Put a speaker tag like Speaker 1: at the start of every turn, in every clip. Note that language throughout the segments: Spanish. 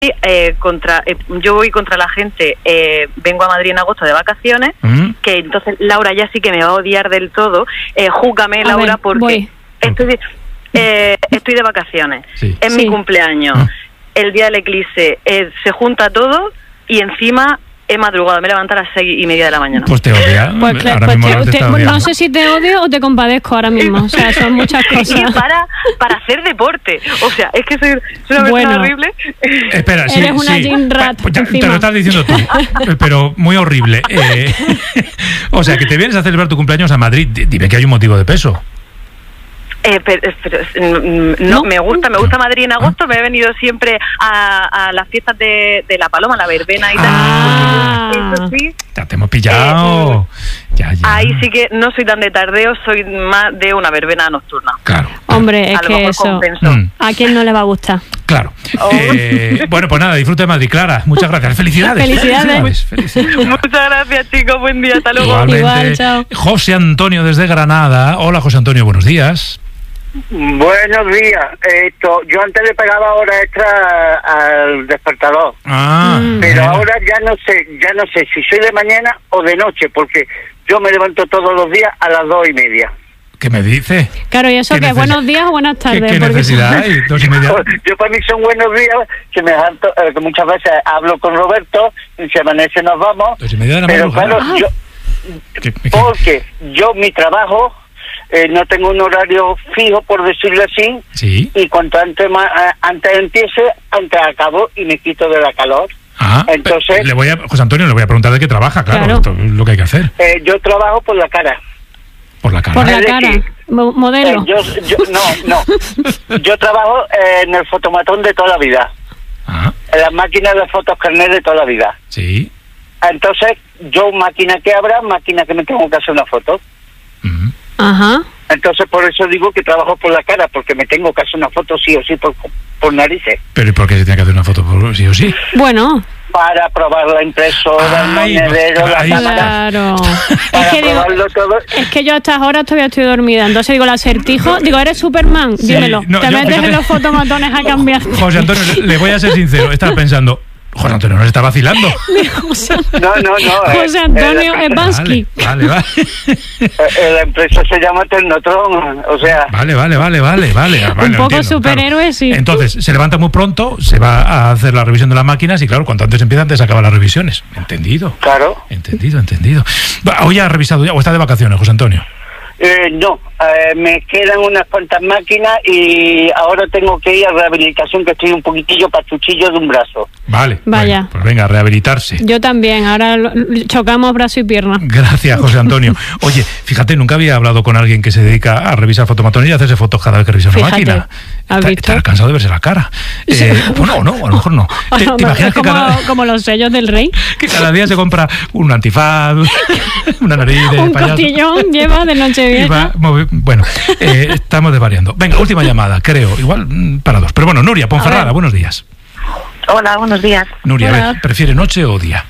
Speaker 1: yo voy contra la gente. Vengo a Madrid en agosto de vacaciones, que entonces Laura ya sí que me va a odiar del todo. Júzgame, Laura, porque estoy de vacaciones. Sí. Es mi cumpleaños. El día del eclipse se junta todo y encima he madrugado, me he levantado a las 6:30 de la mañana.
Speaker 2: Pues te odia.
Speaker 3: No sé si te odio o te compadezco ahora mismo. O sea, son muchas cosas.
Speaker 1: Y para hacer deporte. O sea, es que soy una persona horrible.
Speaker 2: Espera, sí.
Speaker 3: Eres una gym rat.
Speaker 2: Te lo estás diciendo tú, pero muy horrible. O sea, que te vienes a celebrar tu cumpleaños a Madrid. Dime que hay un motivo de peso.
Speaker 1: No, me gusta Madrid en agosto. Me he venido siempre a las fiestas de La Paloma, la verbena y tal. Eso sí.
Speaker 2: Ya te hemos pillado. Ya.
Speaker 1: Ahí sí que no soy tan de tardeo, soy más de una verbena nocturna.
Speaker 2: Claro.
Speaker 3: Hombre, es que eso a quién no le va a gustar.
Speaker 2: Claro. Bueno, pues nada, disfruta de Madrid, Clara. Muchas gracias. Felicidades.
Speaker 3: Felicidades.
Speaker 1: Muchas gracias, chicos. Buen día. Hasta luego.
Speaker 2: Igualmente.
Speaker 3: Igual, chao.
Speaker 2: José Antonio desde Granada. Hola, José Antonio, buenos días.
Speaker 4: Buenos días. Yo antes le pegaba horas extra al despertador. Pero ahora ya no sé si soy de mañana o de noche, porque yo me levanto todos los días a las 2:30.
Speaker 2: ¿Qué me dice?
Speaker 3: Claro, y eso que buenos días o buenas tardes.
Speaker 2: ¿Qué necesidad hay? 2:30.
Speaker 4: Yo para mí son buenos días, que que muchas veces hablo con Roberto, y si amanece nos vamos.
Speaker 2: 2:30 de la
Speaker 4: pero
Speaker 2: madrugada.
Speaker 4: claro, porque yo mi trabajo no tengo un horario fijo, por decirlo así. Sí. Y cuanto antes empiece, antes acabo y me quito de la calor. Entonces,
Speaker 2: José Antonio, le voy a preguntar de qué trabaja, claro. Esto es lo que hay que hacer.
Speaker 4: Yo trabajo por la cara.
Speaker 2: ¿Por la cara?
Speaker 3: Por la cara. ¿Modelo?
Speaker 4: No. Yo trabajo en el fotomatón de toda la vida. En las máquinas de fotos carnet de toda la vida.
Speaker 2: Sí.
Speaker 4: Entonces, yo máquina que abra, máquina que me tengo que hacer una foto.
Speaker 3: Ajá.
Speaker 4: Entonces, por eso digo que trabajo por la cara, porque me tengo que hacer una foto sí o sí por narices.
Speaker 2: ¿Pero y por qué se tiene que hacer una foto sí o sí?
Speaker 3: Bueno.
Speaker 4: Para probar la impresora, el monedero, la cámara.
Speaker 3: Claro.
Speaker 4: Todo.
Speaker 3: Es que yo a estas horas todavía estoy dormida. Entonces digo, el acertijo, ¿eres Superman? Sí. Dímelo. Te metes en los fotomatones a cambiar.
Speaker 2: José Antonio, le voy a ser sincero. Estaba pensando, José Antonio nos está vacilando.
Speaker 4: No.
Speaker 3: José Antonio Ebansky.
Speaker 2: Vale.
Speaker 4: La empresa se llama Tecnotron, o sea.
Speaker 2: Vale.
Speaker 3: Un poco superhéroe, claro. Sí.
Speaker 2: Entonces, se levanta muy pronto, se va a hacer la revisión de las máquinas y claro, cuanto antes empieza, antes acaban las revisiones. ¿Entendido?
Speaker 4: Claro.
Speaker 2: Entendido. ¿Hoy ha revisado ya o está de vacaciones, José Antonio?
Speaker 4: No, me quedan unas cuantas máquinas y ahora tengo que ir a rehabilitación, que estoy un poquitillo pachuchillo de un brazo.
Speaker 2: Vale.
Speaker 3: Vaya.
Speaker 2: Bueno, pues venga, a rehabilitarse.
Speaker 3: Yo también, ahora chocamos brazo y pierna.
Speaker 2: Gracias, José Antonio. Oye, fíjate, nunca había hablado con alguien que se dedica a revisar fotomatones y a hacerse fotos cada vez que revisa una máquina. Estará cansado de verse la cara. Bueno, no, a lo mejor no. ¿Te imaginas que
Speaker 3: como los sellos del rey?
Speaker 2: Que cada día se compra un antifaz, una nariz de
Speaker 3: un
Speaker 2: payaso.
Speaker 3: cotillón lleva de Nochevieja.
Speaker 2: Bueno, estamos desvariando. Venga, última llamada, creo. Igual para dos. Pero bueno, Nuria Ponferrada, buenos días.
Speaker 5: Hola, buenos días.
Speaker 2: Nuria, a ver, ¿prefiere noche o día?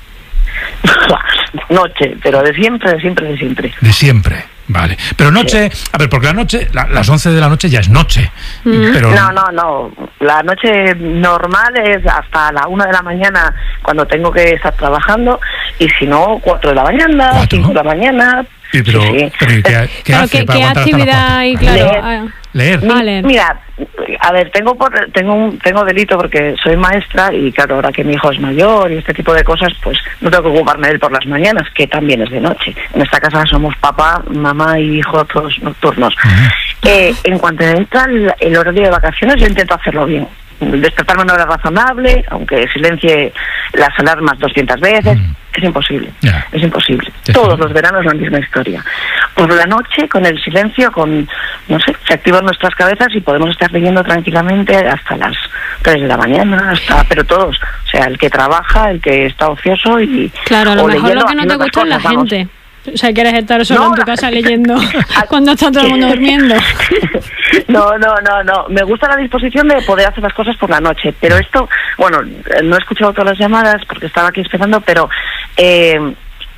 Speaker 5: Noche, pero de siempre.
Speaker 2: De siempre, vale. Pero noche, a ver, porque la noche, las 11 de la noche ya es noche. Pero...
Speaker 5: No. La noche normal es hasta la 1 de la mañana cuando tengo que estar trabajando, y si no, 4 de la mañana, 5 de la mañana.
Speaker 2: Sí, pero ¿qué hace para aguantar
Speaker 3: actividad hay, claro?
Speaker 2: Leer.
Speaker 5: Mira, a ver, tengo delito porque soy maestra y claro, ahora que mi hijo es mayor y este tipo de cosas, pues no tengo que ocuparme de él por las mañanas, que también es de noche. En esta casa somos papá, mamá y hijo todos nocturnos. En cuanto entra el horario de vacaciones, yo intento hacerlo bien. Despertarme a una hora razonable, aunque silencie las alarmas 200 veces, es imposible. Es imposible. Todos los veranos la misma historia. Por la noche, con el silencio, se activan nuestras cabezas y podemos estar leyendo tranquilamente hasta las 3 de la mañana, pero todos. O sea, el que trabaja, el que está ocioso y...
Speaker 3: Claro, a lo mejor lo que no te gusta es la gente. O sea, quieres estar solo en tu casa leyendo cuando está todo el mundo durmiendo.
Speaker 5: No. Me gusta la disposición de poder hacer las cosas por la noche. Pero esto, no he escuchado todas las llamadas porque estaba aquí esperando, pero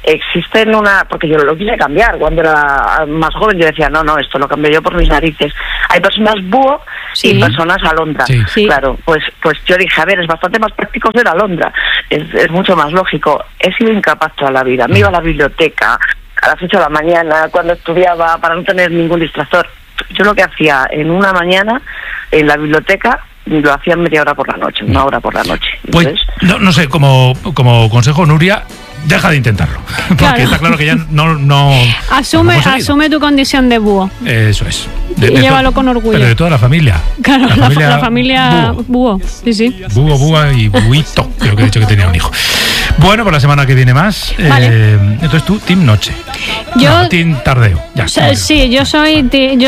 Speaker 5: existen porque yo lo quise cambiar cuando era más joven, yo decía, no, esto lo cambio yo por mis narices. Hay personas búho y personas alondra. Sí. Claro, pues yo dije, a ver, es bastante más práctico ser alondra, es mucho más lógico. He sido incapaz toda la vida, me iba a la biblioteca a las 8 de la mañana cuando estudiaba para no tener ningún distractor. Yo lo que hacía en una mañana en la biblioteca lo hacía media hora por la noche, 1 hora por la noche.
Speaker 2: Entonces, pues no sé, como consejo, Nuria, deja de intentarlo. Porque está claro que ya no
Speaker 3: asume tu condición de búho.
Speaker 2: Eso es.
Speaker 3: Y llévalo con orgullo.
Speaker 2: Pero de toda la familia.
Speaker 3: Claro, la familia búho. Sí.
Speaker 2: Búho, búa y buito. Creo que he dicho que tenía un hijo. Bueno, por la semana que viene más. Vale. Entonces tú, team noche. Team tardeo. Ya,
Speaker 3: sí, yo soy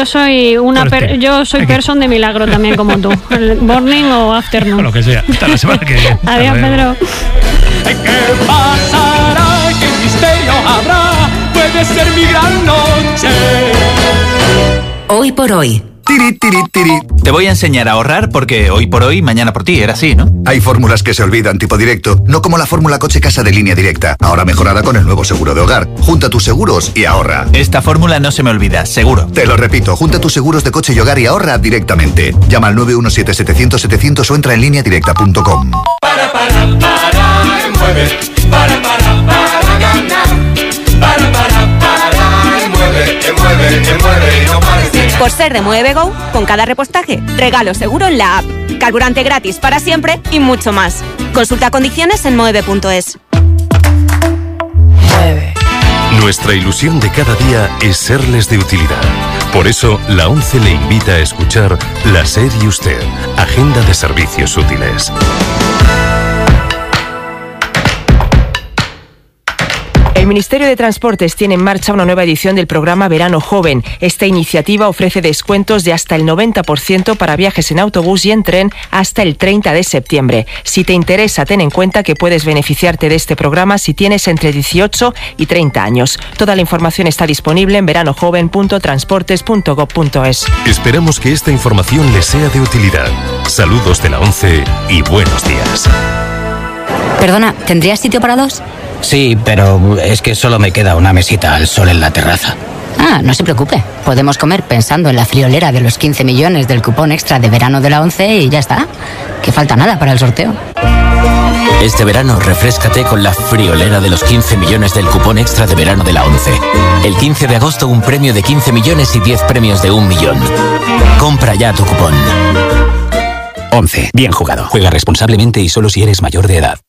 Speaker 3: person de milagro también como tú. Morning o afternoon.
Speaker 2: O lo que sea. Hasta la semana que viene.
Speaker 3: Adiós, Pedro.
Speaker 6: ¿Qué pasará? ¿Qué misterio habrá? Puede ser mi gran noche.
Speaker 7: Hoy por hoy.
Speaker 8: Tiri, tiri, tiri.
Speaker 9: Te voy a enseñar a ahorrar porque hoy por hoy, mañana por ti, era así, ¿no?
Speaker 8: Hay fórmulas que se olvidan tipo directo, no como la fórmula coche casa de Línea Directa, ahora mejorada con el nuevo seguro de hogar. Junta tus seguros y ahorra.
Speaker 9: Esta fórmula no se me olvida, seguro.
Speaker 8: Te lo repito, junta tus seguros de coche y hogar y ahorra directamente. Llama al 917-700-700 o entra en lineadirecta.com.
Speaker 6: Mueve, para ganar. Mueve, no pares de ganar.
Speaker 7: Por ser de Mueve Go, con cada repostaje, regalo seguro en la app. Carburante gratis para siempre y mucho más. Consulta condiciones en mueve.es.
Speaker 10: Nuestra ilusión de cada día es serles de utilidad. Por eso, la ONCE le invita a escuchar La SER y Usted, Agenda de Servicios Útiles.
Speaker 11: El Ministerio de Transportes tiene en marcha una nueva edición del programa Verano Joven. Esta iniciativa ofrece descuentos de hasta el 90% para viajes en autobús y en tren hasta el 30 de septiembre. Si te interesa, ten en cuenta que puedes beneficiarte de este programa si tienes entre 18 y 30 años. Toda la información está disponible en veranojoven.transportes.gov.es.
Speaker 10: Esperamos que esta información les sea de utilidad. Saludos de la ONCE y buenos días.
Speaker 12: Perdona, ¿tendrías sitio para dos?
Speaker 13: Sí, pero es que solo me queda una mesita al sol en la terraza.
Speaker 12: Ah, no se preocupe. Podemos comer pensando en la friolera de los 15 millones del cupón extra de verano de la ONCE y ya está. Que falta nada para el sorteo.
Speaker 14: Este verano refréscate con la friolera de los 15 millones del cupón extra de verano de la ONCE. El 15 de agosto un premio de 15 millones y 10 premios de 1 millón. Compra ya tu cupón.
Speaker 15: ONCE. Bien jugado. Juega responsablemente y solo si eres mayor de edad.